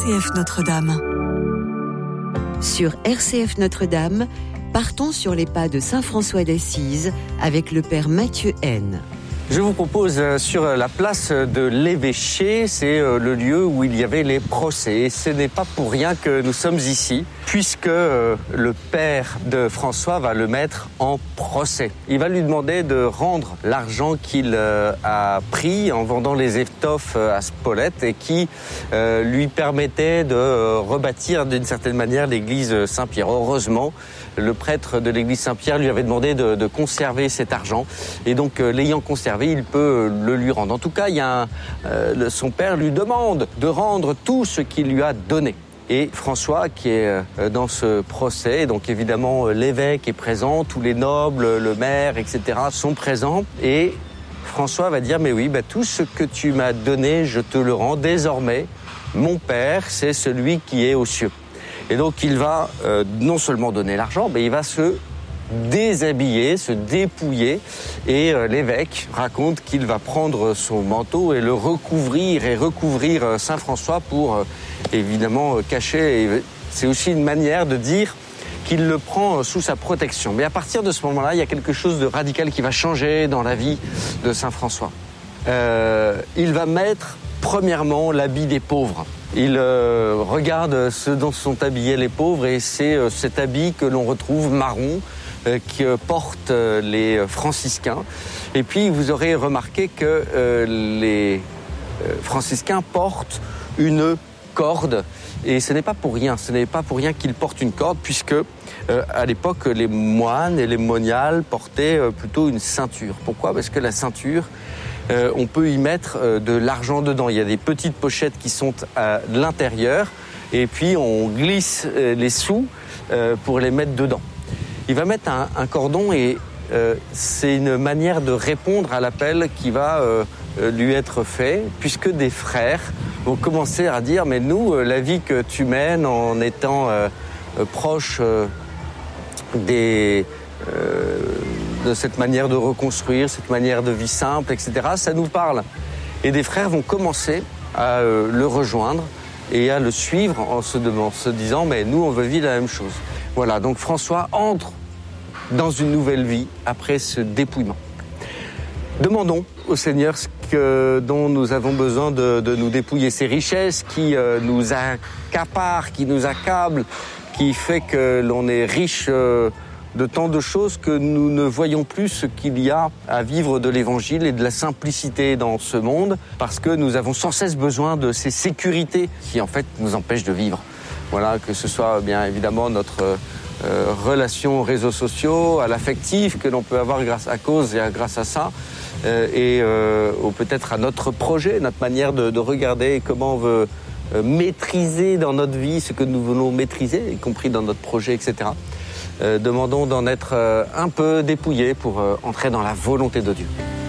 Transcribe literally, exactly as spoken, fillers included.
C F Notre-Dame. Sur R C F Notre-Dame, partons sur les pas de saint François d'Assise avec le père Mathieu Haine. Je vous propose sur la place de l'évêché, c'est le lieu où il y avait les procès. Et ce n'est pas pour rien que nous sommes ici, puisque le père de François va le mettre en procès. Il va lui demander de rendre l'argent qu'il a pris en vendant les étoffes à Spolète et qui lui permettait de rebâtir d'une certaine manière l'église Saint-Pierre. Heureusement, le prêtre de l'église Saint-Pierre lui avait demandé de, de conserver cet argent. Et donc, l'ayant conservé, il peut le lui rendre. En tout cas, il y a un, euh, son père lui demande de rendre tout ce qu'il lui a donné. Et François, qui est dans ce procès, donc évidemment l'évêque est présent, tous les nobles, le maire, et cetera sont présents. Et François va dire, mais oui, bah, tout ce que tu m'as donné, je te le rends. Désormais, mon père, c'est celui qui est aux cieux. Et donc il va euh, non seulement donner l'argent, mais il va se déshabiller, se dépouiller. Et euh, l'évêque raconte qu'il va prendre son manteau et le recouvrir et recouvrir euh, Saint François pour euh, évidemment euh, cacher. Et c'est aussi une manière de dire qu'il le prend euh, sous sa protection. Mais à partir de ce moment-là, il y a quelque chose de radical qui va changer dans la vie de Saint François. Euh, il va mettre premièrement l'habit des pauvres. Il euh, regarde ce dont sont habillés les pauvres et c'est euh, cet habit que l'on retrouve marron euh, que portent euh, les franciscains. Et puis vous aurez remarqué que euh, les euh, franciscains portent une corde et ce n'est pas pour rien, ce n'est pas pour rien qu'ils portent une corde puisque euh, à l'époque les moines et les moniales portaient euh, plutôt une ceinture. Pourquoi ? Parce que la ceinture, Euh, on peut y mettre euh, de l'argent dedans. Il y a des petites pochettes qui sont à l'intérieur et puis on glisse euh, les sous euh, pour les mettre dedans. Il va mettre un, un cordon et euh, c'est une manière de répondre à l'appel qui va euh, lui être fait puisque des frères vont commencer à dire mais nous, euh, la vie que tu mènes en étant euh, euh, proche euh, des... Euh, de cette manière de reconstruire, cette manière de vie simple, et cetera, ça nous parle. Et des frères vont commencer à euh, le rejoindre et à le suivre en se, en se disant, mais nous, on veut vivre la même chose. Voilà, donc François entre dans une nouvelle vie après ce dépouillement. Demandons au Seigneur ce que, dont nous avons besoin de, de nous dépouiller, ces richesses qui euh, nous accaparent, qui nous accablent, qui fait que l'on est riche euh, de tant de choses que nous ne voyons plus ce qu'il y a à vivre de l'évangile et de la simplicité dans ce monde parce que nous avons sans cesse besoin de ces sécurités qui en fait nous empêchent de vivre. Voilà, que ce soit bien évidemment notre euh, relation aux réseaux sociaux, à l'affectif que l'on peut avoir grâce à cause et à, grâce à ça euh, et euh, ou peut-être à notre projet, notre manière de, de regarder comment on veut euh, maîtriser dans notre vie ce que nous voulons maîtriser, y compris dans notre projet, et cetera. Euh, demandons d'en être euh, un peu dépouillés pour euh, entrer dans la volonté de Dieu.